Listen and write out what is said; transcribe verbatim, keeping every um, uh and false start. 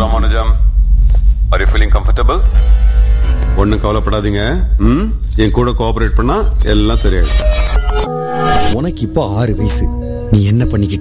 Ramanujam, are you feeling comfortable? ஒன்னும் கவலைப்படாதீங்க. ம், என் கூட கோஆபரேட் பண்ணா எல்லாம் சரியாயிடும். உனக்கு இப்போ ஆறு வயசு. நீ என்ன பண்ணிக்கிட்டு